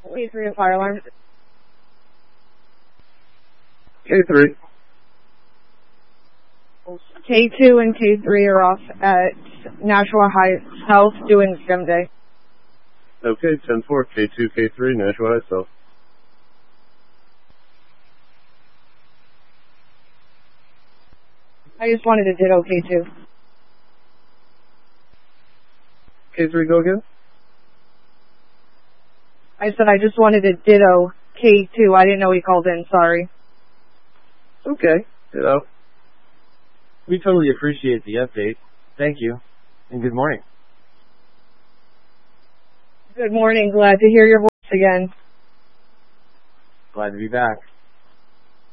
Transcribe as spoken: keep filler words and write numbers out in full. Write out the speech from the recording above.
K three and fire alarm. K three. K two and K three are off at Nashua High Health doing gym day. Okay, ten four, K two, K three, Nashua High Health. I just wanted to ditto K two. K three, go again? I said I just wanted to ditto K two. I didn't know he called in, sorry. Okay, ditto. We totally appreciate the update. Thank you, and good morning. Good morning. Glad to hear your voice again. Glad to be back.